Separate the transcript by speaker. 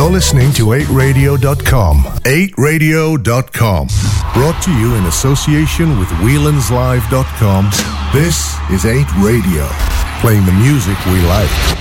Speaker 1: You're listening to 8radio.com. 8radio.com. Brought to you in association with WheelandsLive.com. This is 8 Radio. Playing the music we like.